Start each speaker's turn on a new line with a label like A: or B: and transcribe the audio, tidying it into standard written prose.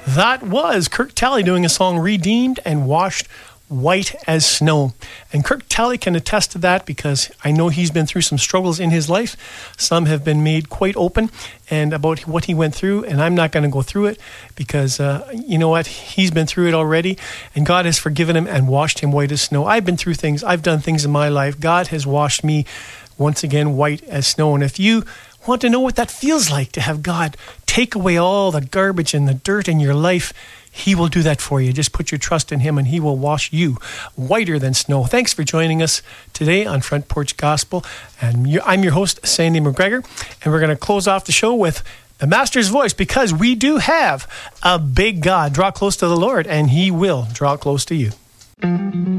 A: That was Kirk Talley doing a song, Redeemed and Washed White as Snow. And Kirk Talley can attest to that because I know he's been through some struggles in his life. Some have been made quite open and about what he went through, and I'm not going to go through it because you know what? He's been through it already, and God has forgiven him and washed him white as snow. I've been through things. I've done things in my life. God has washed me once again white as snow. And if you want to know what that feels like to have God take away all the garbage and the dirt in your life, He will do that for you. Just put your trust in Him and He will wash you whiter than snow. Thanks for joining us today on Front Porch Gospel. And I'm your host, Sandy McGregor. And we're going to close off the show with the Master's voice because we do have a big God. Draw close to the Lord and He will draw close to you.